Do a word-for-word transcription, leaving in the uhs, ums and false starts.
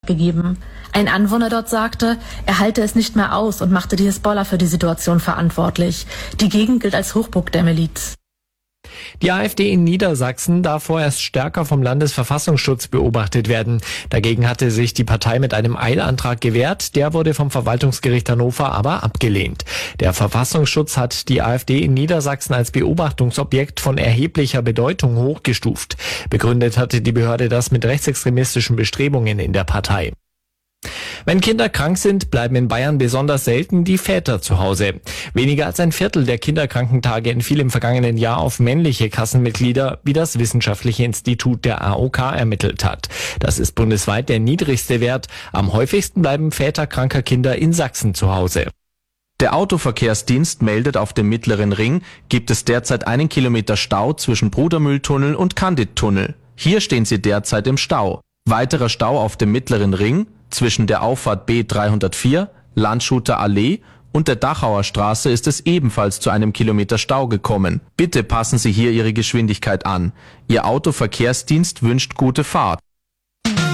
abgegeben. Ein Anwohner dort sagte, er halte es nicht mehr aus und machte die Hisbollah für die Situation verantwortlich. Die Gegend gilt als Hochburg der Miliz. Die AfD in Niedersachsen darf vorerst stärker vom Landesverfassungsschutz beobachtet werden. Dagegen hatte sich die Partei mit einem Eilantrag gewehrt. Der wurde vom Verwaltungsgericht Hannover aber abgelehnt. Der Verfassungsschutz hat die AfD in Niedersachsen als Beobachtungsobjekt von erheblicher Bedeutung hochgestuft. Begründet hatte die Behörde das mit rechtsextremistischen Bestrebungen in der Partei. Wenn Kinder krank sind, bleiben in Bayern besonders selten die Väter zu Hause. Weniger als ein Viertel der Kinderkrankentage entfiel im vergangenen Jahr auf männliche Kassenmitglieder, wie das Wissenschaftliche Institut der A O K ermittelt hat. Das ist bundesweit der niedrigste Wert. Am häufigsten bleiben Väter kranker Kinder in Sachsen zu Hause. Der Autoverkehrsdienst meldet, auf dem Mittleren Ring gibt es derzeit einen Kilometer Stau zwischen Brudermühltunnel und Candidtunnel. Hier stehen sie derzeit im Stau. Weiterer Stau auf dem Mittleren Ring zwischen der Auffahrt B dreihundertvier, Landschuter Allee und der Dachauer Straße ist es ebenfalls zu einem Kilometer Stau gekommen. Bitte passen Sie hier Ihre Geschwindigkeit an. Ihr Autoverkehrsdienst wünscht gute Fahrt.